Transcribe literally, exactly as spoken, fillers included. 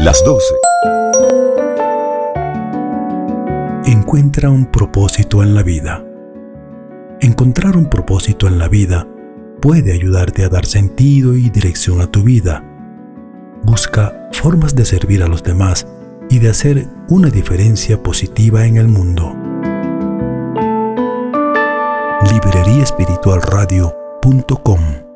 Las doce. Encuentra un propósito en la vida. Encontrar un propósito en la vida puede ayudarte a dar sentido y dirección a tu vida. Busca formas de servir a los demás y de hacer una diferencia positiva en el mundo. librería espiritual radio punto com